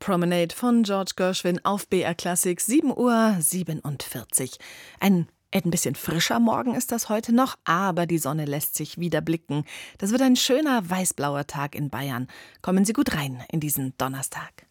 Promenade von George Gershwin auf BR Classic, 7:47 Uhr. Ein bisschen frischer Morgen ist das heute noch, aber die Sonne lässt sich wieder blicken. Das wird ein schöner weiß-blauer Tag in Bayern. Kommen Sie gut rein in diesen Donnerstag.